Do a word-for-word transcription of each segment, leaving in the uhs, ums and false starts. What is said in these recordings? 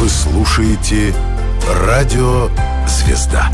Вы слушаете Радио Звезда.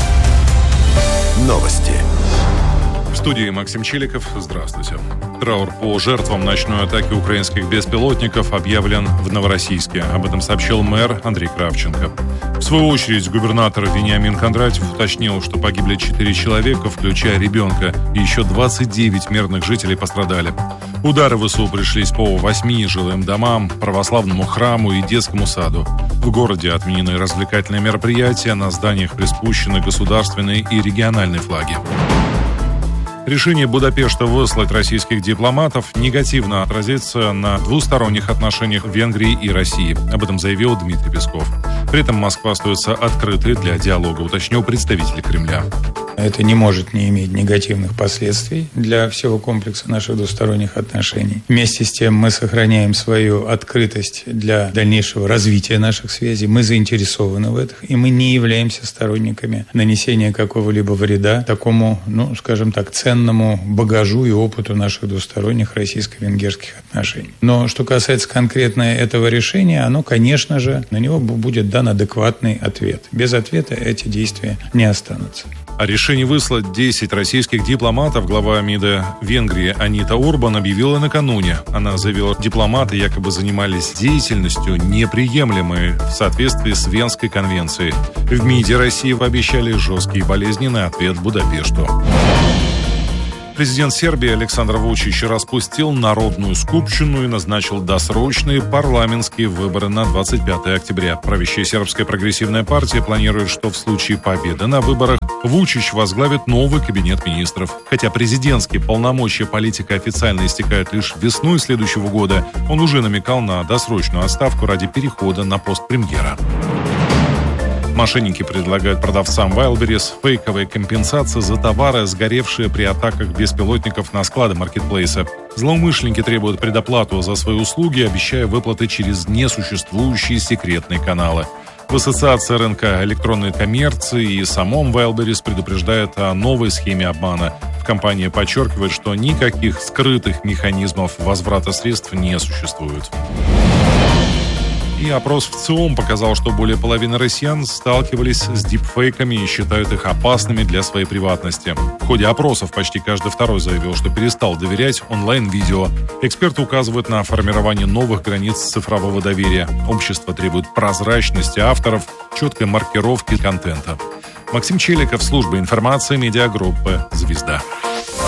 Новости. В студии Максим Челиков. Здравствуйте. Траур по жертвам ночной атаки украинских беспилотников объявлен в Новороссийске. Об этом сообщил мэр Андрей Кравченко. В свою очередь, губернатор Вениамин Кондратьев уточнил, что погибли четыре человека, включая ребенка, и еще двадцать девять мирных жителей пострадали. Удары ВСУ пришлись по восьми жилым домам, православному храму и детскому саду. В городе отменены развлекательные мероприятия, на зданиях приспущены государственные и региональные флаги. Решение Будапешта выслать российских дипломатов негативно отразится на двусторонних отношениях Венгрии и России. Об этом заявил Дмитрий Песков. При этом Москва остается открытой для диалога, уточнил представитель Кремля. Это не может не иметь негативных последствий для всего комплекса наших двусторонних отношений. Вместе с тем мы сохраняем свою открытость для дальнейшего развития наших связей. Мы заинтересованы в этом, и мы не являемся сторонниками нанесения какого-либо вреда такому, ну, скажем так, ценному багажу и опыту наших двусторонних российско-венгерских отношений. Но что касается конкретно этого решения, оно, конечно же, на него будет дан адекватный ответ. Без ответа эти действия не останутся. О решении выслать десять российских дипломатов глава МИДа Венгрии Анита Орбан объявила накануне. Она заявила, дипломаты якобы занимались деятельностью, неприемлемой в соответствии с Венской конвенцией. В МИДе России пообещали жесткий и болезненный ответ Будапешту. Президент Сербии Александр Вучич распустил Народную скупщину и назначил досрочные парламентские выборы на двадцать пятое октября. Правящая сербская прогрессивная партия планирует, что в случае победы на выборах Вучич возглавит новый кабинет министров. Хотя президентские полномочия политика официально истекают лишь весной следующего года, он уже намекал на досрочную отставку ради перехода на пост премьера. Мошенники предлагают продавцам Wildberries фейковые компенсации за товары, сгоревшие при атаках беспилотников на склады маркетплейса. Злоумышленники требуют предоплату за свои услуги, обещая выплаты через несуществующие секретные каналы. В Ассоциации рынка электронной коммерции и самом Wildberries предупреждают о новой схеме обмана. В компании подчеркивают, что никаких скрытых механизмов возврата средств не существует. И опрос в ЦИОМ показал, что более половины россиян сталкивались с дипфейками и считают их опасными для своей приватности. В ходе опросов почти каждый второй заявил, что перестал доверять онлайн-видео. Эксперты указывают на формирование новых границ цифрового доверия. Общество требует прозрачности авторов, четкой маркировки контента. Максим Челиков, служба информации медиагруппы «Звезда».